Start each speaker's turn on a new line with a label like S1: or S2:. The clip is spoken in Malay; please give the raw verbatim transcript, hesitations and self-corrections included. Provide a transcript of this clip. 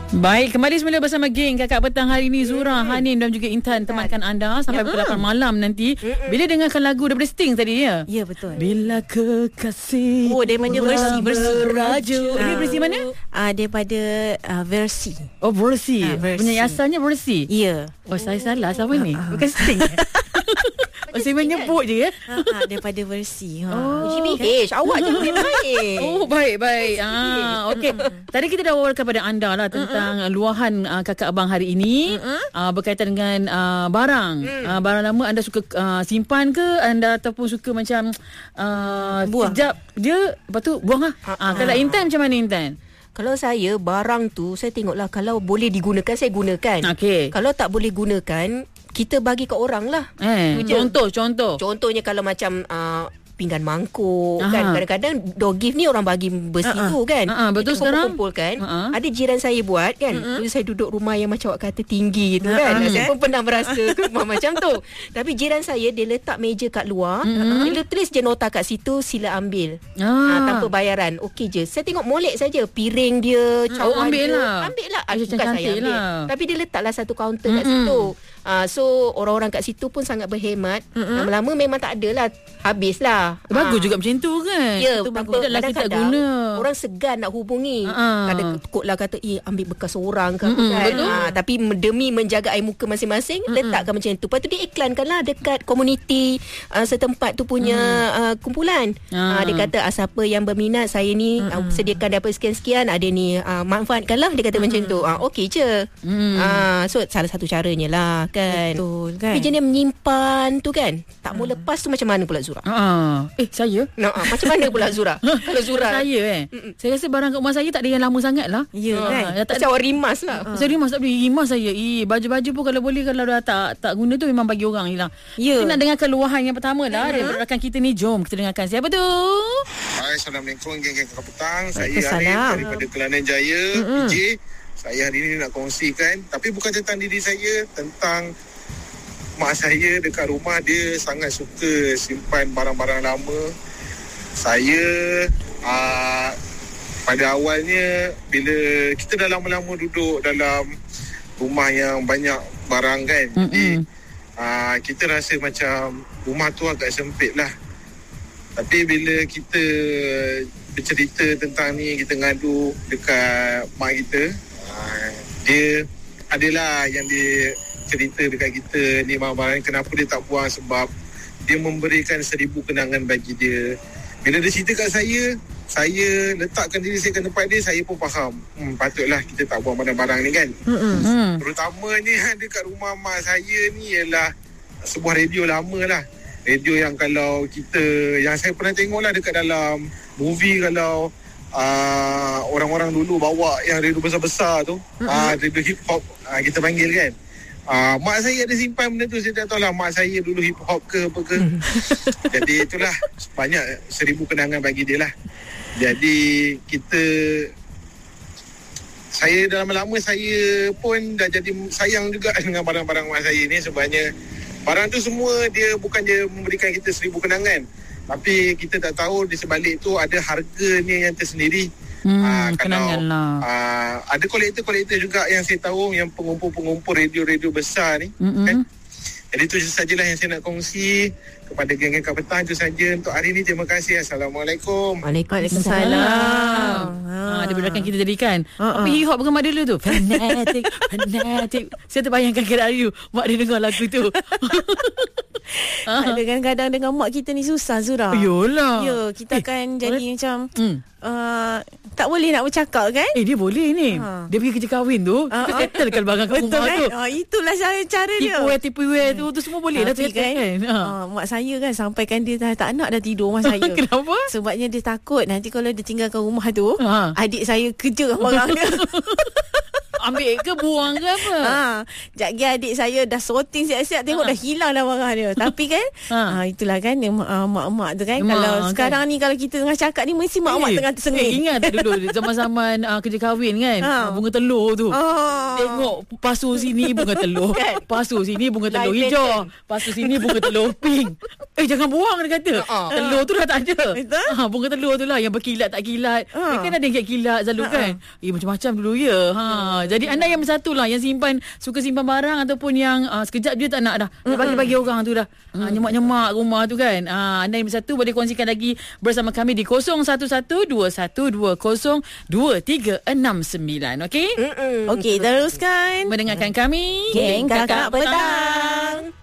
S1: Baik, kembali semula bersama geng Kakak Petang hari ini. Zura, mm-hmm. Hanin dan juga Intan temankan anda sampai pukul lapan malam nanti. Mm-hmm. Bila dengarkan lagu daripada Sting tadi ya?
S2: Ya, betul.
S1: Bila kekasih
S2: Oh, daripada versi-versi
S1: Raja. Ini versi mana?
S2: Ah, daripada uh, versi.
S1: Oh, versi.
S2: Ah, versi.
S1: Penyanyi asalnya versi.
S2: Ya.
S1: Oh, saya salah. Siapa ni? Bukan Sting. Oh, saya menyebut je ya.
S2: Ha, ha, daripada versi. Ha.
S1: Oh.
S2: G B H, awak je lebih baik.
S1: Oh, baik baik. Ah, okey. Tadi kita dah wawarkan kepada anda lah tentang uh-uh. luahan uh, kakak abang hari ini uh-uh. uh, berkaitan dengan uh, barang. Mm. Uh, barang lama anda suka uh, simpan ke anda ataupun suka macam uh,
S2: buang.
S1: Sekejap dia lepas tu buang lah. Uh-uh. Uh, kalau Intan macam mana Intan?
S3: Kalau saya, barang tu saya tengoklah kalau boleh digunakan saya gunakan.
S1: Okey.
S3: Kalau tak boleh gunakan, kita bagi ke orang lah.
S1: Eh, contoh, contoh.
S3: Contohnya kalau macam uh, pinggan mangkuk.
S1: Aha.
S3: Kan kadang-kadang door gift ni orang bagi besi uh-uh. tu kan.
S1: Uh-uh, betul sekarang.
S3: Kumpul-kumpulkan.
S1: Uh-uh.
S3: Ada jiran saya buat kan. Uh-uh. Saya duduk rumah yang macam awak kata tinggi tu kan. Uh-uh. Saya pun pernah berasa rumah macam tu. Tapi jiran saya dia letak meja kat luar. Uh-uh. Dia tulis je nota kat situ, sila ambil.
S1: Ah.
S3: Ha, tanpa bayaran. Okey je. Saya tengok molek saja piring dia, cawan
S1: oh, ambil
S3: dia.
S1: lah.
S3: Ambil lah.
S1: Ah,
S3: Bukan saya ambil.
S1: Lah.
S3: Tapi dia letaklah satu kaunter kat situ. Uh, so orang-orang kat situ pun sangat berhemat. Mm-hmm. Lama-lama memang tak ada lah. Habis lah.
S1: Bagus
S3: ha.
S1: juga macam tu kan.
S3: Ya,
S1: itu
S3: bagus.
S1: bagus. Kadang-kadang
S3: Kadang-kadang
S1: guna.
S3: orang segan nak hubungi.
S1: Uh-huh.
S3: Kadang kot lah kata, eh ambil bekas orang ke
S1: mm-hmm,
S3: apa kan.
S1: Betul.
S3: Ha, tapi demi menjaga air muka masing-masing, mm-hmm. letakkan macam tu. Lepas tu dia iklankan lah dekat komuniti uh, setempat tu punya mm. uh, kumpulan. Uh. Uh, dia kata, ah, siapa yang berminat, saya ni mm-hmm. uh, sediakan dapat sekian-sekian, ada ni, uh, manfaatkan lah. Dia kata mm-hmm. macam tu. Uh, Okey je. Mm. Uh, so salah satu caranya lah kan.
S2: Betul kan.
S3: Tapi jenis menyimpan tu kan, tak mau lepas tu macam mana pula Zura?
S1: Uh. Eh, saya?
S3: No, uh, macam mana pula Zura? Kalau Zura
S1: saya eh Mm-mm. saya rasa barang kat rumah saya tak ada yang lama sangat lah.
S2: Ya
S1: uh,
S2: kan.
S1: Ya, tak
S3: macam awak rimas lah.
S1: uh. Saya rimas tak boleh. Rimas saya eh, baju-baju pun kalau boleh, kalau dah tak tak guna tu memang bagi orang je lah.
S2: Ya.
S1: Kita nak dengarkan luahan yang pertama lah uh-huh. daripada rakan kita ni. Jom kita dengarkan. Siapa tu?
S4: Hai, Assalamualaikum geng-geng Kakak Petang. Saya
S2: Salam.
S4: Arif daripada Kelana Jaya,
S2: uh-huh.
S4: P J. Saya hari ini nak kongsikan, tapi bukan tentang diri saya, tentang mak saya dekat rumah. Dia sangat suka simpan barang-barang lama. Saya uh, pada awalnya bila kita dah lama-lama duduk dalam rumah yang banyak barang kan, mm-hmm. jadi uh, kita rasa macam rumah tu agak sempit lah. Tapi bila kita bercerita tentang ni, kita ngadu dekat mak kita, uh, dia adalah yang dia cerita dekat kita ni, barang-barang kenapa dia tak buang, sebab dia memberikan seribu kenangan bagi dia. Bila dia cerita kat saya, saya letakkan diri saya ke tempat dia, saya pun faham, hmm, patutlah kita tak buang barang-barang ni kan. Mm-hmm. Terutamanya dekat rumah mak saya ni ialah sebuah radio lama lah. Radio yang kalau kita, yang saya pernah tengok lah dekat dalam movie, kalau uh, orang-orang dulu bawa yang radio besar-besar tu, mm-hmm. uh, radio hip hop uh, kita panggil kan. Uh, mak saya ada simpan benda tu. Saya tak tahu lah mak saya dulu hip hop ke apa ke. Jadi itulah, banyak seribu kenangan bagi dia lah. Jadi kita, saya dah lama-lama saya pun dah jadi sayang juga dengan barang-barang mak saya ni. Sebabnya barang tu semua dia bukan je memberikan kita seribu kenangan, tapi kita tak tahu di sebalik tu ada harganya yang tersendiri.
S1: Hmm,
S4: uh,
S1: kenangan
S4: kalau,
S1: lah.
S4: Uh, ada kolektor-kolektor juga yang saya tahu, yang pengumpul-pengumpul radio-radio besar ni. Mm-hmm. Kan? Jadi itu sajalah yang saya nak kongsi kepada geng-geng Kakak Petang. Itu saja untuk hari ini. Terima kasih. Assalamualaikum.
S2: Waalaikumsalam.
S1: Ha, ada berakan kita jadikan.
S2: Uh-uh.
S1: Apa hip hop bukan mak dulu tu? Fanatic, fanatic. Saya terbayangkan kira Ayu, mak dia dengar lagu tu.
S2: Ada kadang-kadang dengan mak kita ni susah Zura.
S1: Yolah.
S2: Ya, kita akan eh, jadi boleh? macam hmm. uh, tak boleh nak bercakap kan?
S1: Eh, dia boleh ni. Ha. Dia pergi kerja kahwin tu, uh, dia settle kan barang kat rumah
S2: kan?
S1: tu.
S2: Uh, itulah cara-cara dia.
S1: Tipu wear, tipu wear tu, tu semua boleh dah
S2: kan. kan?
S1: Ha.
S2: Uh, mak saya kan sampaikan dia dah tak nak dah tidur mak saya.
S1: Kenapa?
S2: Sebabnya dia takut nanti kalau dia tinggalkan rumah tu,
S1: ha.
S2: adik saya kerja barang dia.
S1: Ambil ke buang ke apa?
S2: Ha, sekejap lagi adik saya dah sorting siap-siap, tengok ha. dah hilang dah barang dia. Tapi kan ha. Ha, itulah kan uh, mak-mak tu kan. Mak, kalau kan. Sekarang ni kalau kita tengah cakap ni mesti mak-mak eh, tengah tersengih.
S1: Eh, ingat tak dulu zaman-zaman uh, kerja kahwin kan, ha. bunga telur tu. Ha. Tengok pasu sini bunga telur, pasu sini bunga telur Light hijau, pasu sini bunga telur pink. Eh, jangan buang dia kata. Ha. Telur tu dah tak ada. Ha, bunga telur tu lah yang berkilat tak kilat. Ha. Kan ada yang kilat selalu ha. kan. Eh, macam-macam dulu ya. Ha. Jadi anda yang bersatu lah, yang simpan, suka simpan barang ataupun yang uh, sekejap dia tak nak dah. Dah bagi-bagi orang tu dah. Mm. Uh, nyemak-nyemak rumah tu kan. Uh, anda yang bersatu boleh kongsikan lagi bersama kami di kosong satu satu dua satu dua kosong dua tiga enam sembilan. Okey?
S2: Okey, teruskan
S1: mendengarkan kami
S2: Geng Kakak Petang.